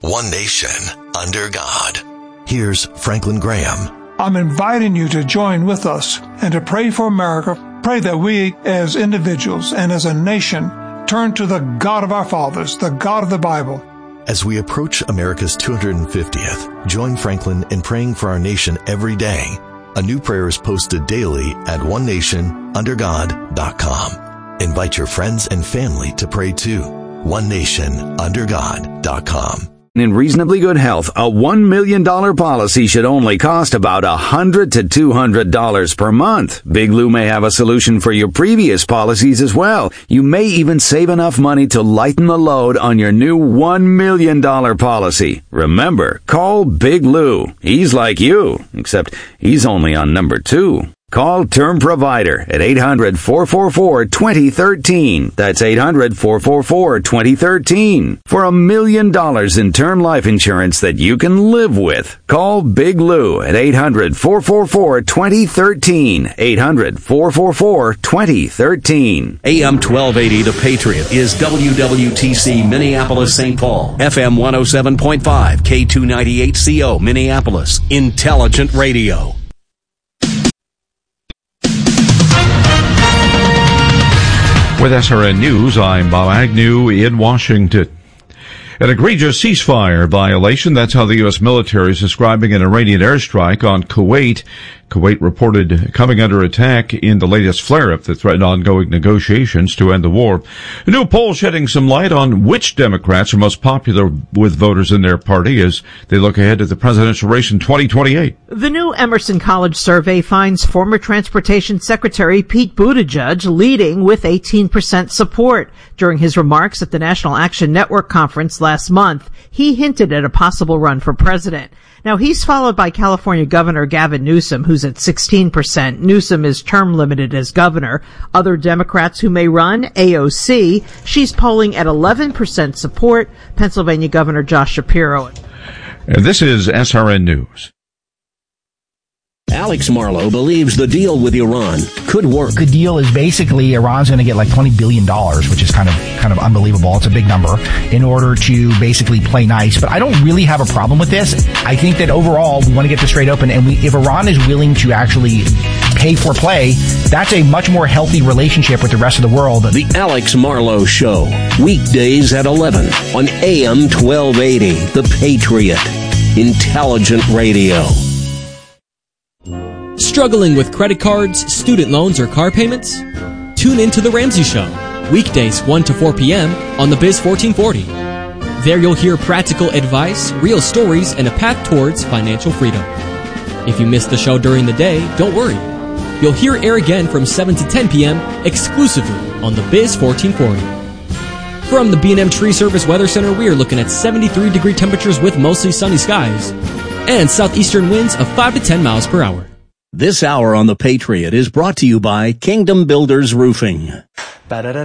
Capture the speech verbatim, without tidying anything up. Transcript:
one nation, under God. Here's Franklin Graham. I'm inviting you to join with us and to pray for America. Pray that we as individuals and as a nation turn to the God of our fathers, the God of the Bible. As we approach America's two hundred fiftieth, join Franklin in praying for our nation every day. A new prayer is posted daily at one nation under god dot com. Invite your friends and family to pray too. one nation under god dot com. In reasonably good health, a one million dollars policy should only cost about one hundred to two hundred dollars per month. Big Lou may have a solution for your previous policies as well. You may even save enough money to lighten the load on your new one million dollars policy. Remember, call Big Lou. He's like you, except he's only on number two. Call Term Provider at eight hundred, four four four, two zero one three. That's eight hundred, four four four, two zero one three. For a million dollars in term life insurance that you can live with. Call Big Lou at eight hundred, four four four, two zero one three. eight hundred, four four four, two zero one three. A M twelve eighty The Patriot is W W T C Minneapolis Saint Paul. F M one oh seven point five, K two ninety-eight C O Minneapolis. Intelligent Radio. With S R N News, I'm Bob Agnew in Washington. An egregious ceasefire violation, that's how the U S military is describing an Iranian airstrike on Kuwait. Kuwait reported coming under attack in the latest flare-up that threatened ongoing negotiations to end the war. A new poll shedding some light on which Democrats are most popular with voters in their party as they look ahead to the presidential race in twenty twenty-eight. The new Emerson College survey finds former Transportation Secretary Pete Buttigieg leading with eighteen percent support. During his remarks at the National Action Network conference last month, he hinted at a possible run for president. Now, he's followed by California Governor Gavin Newsom, who's at sixteen percent. Newsom is term limited as governor. Other Democrats who may run, A O C, she's polling at eleven percent support. Pennsylvania Governor Josh Shapiro. And this is S R N News. Alex Marlow believes the deal with Iran could work. The deal is basically Iran's going to get like twenty billion dollars, which is kind of kind of unbelievable. It's a big number in order to basically play nice. But I don't really have a problem with this. I think that overall we want to get this straight open. And we, if Iran is willing to actually pay for play, that's a much more healthy relationship with the rest of the world. The Alex Marlow Show, weekdays at eleven on A M twelve eighty, The Patriot. Intelligent Radio. Struggling with credit cards, student loans, or car payments? Tune in to The Ramsey Show, weekdays one to four p.m. on the Biz fourteen forty. There you'll hear practical advice, real stories, and a path towards financial freedom. If you missed the show during the day, don't worry. You'll hear it air again from seven to ten p.m. exclusively on the Biz fourteen forty. From the B and M Tree Service Weather Center, we are looking at seventy-three degree temperatures with mostly sunny skies and southeastern winds of five to ten miles per hour. This hour on The Patriot is brought to you by Kingdom Builders Roofing.